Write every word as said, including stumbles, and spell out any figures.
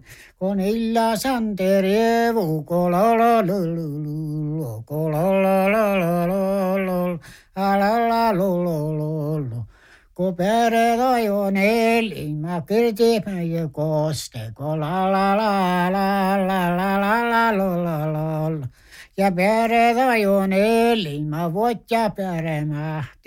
Con illa santerievu, colololololo, colololololo, alalalololo. Kopere on elimä, kirtimä ja koste, kolalalalalalalalalalala. Ja pere on elimä, voit ja peremä.